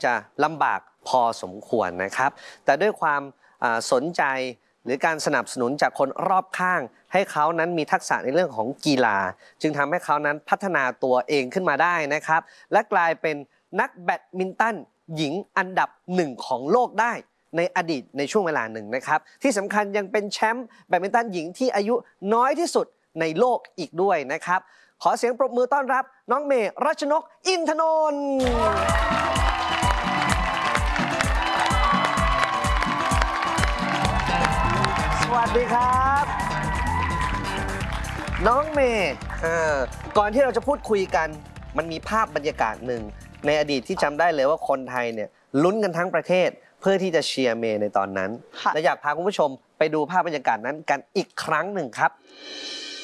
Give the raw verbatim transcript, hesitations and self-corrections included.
จะลำบากพอสมควรนะครับแต่ด้วยความสนใจหรือการสนับสนุนจากคนรอบข้างให้เขานั้นมีทักษะในเรื่องของกีฬาจึงทำให้เขานั้นพัฒนาตัวเองขึ้นมาได้นะครับและกลายเป็นนักแบดมินตันหญิงอันดับหนึ่งของโลกได้ในอดีตในช่วงเวลาหนึ่งนะครับที่สำคัญยังเป็นแชมป์แบดมินตันหญิงที่อายุน้อยที่สุดในโลกอีกด้วยนะครับขอเสียงปรบมือต้อนรับน้องเมย์รัชนกอินทนนท์สวัสดีครับน้องเมย์ก่อนที่เราจะพูดคุยกันมันมีภาพบรรยากาศหนึ่งในอดีตที่จำได้เลยว่าคนไทยเนี่ยลุ้นกันทั้งประเทศเพื่อที่จะเชียร์เมย์ในตอนนั้นและอยากพาคุณผู้ชมไปดูภาพบรรยากาศนั้นกันอีกครั้งหนึ่งครับ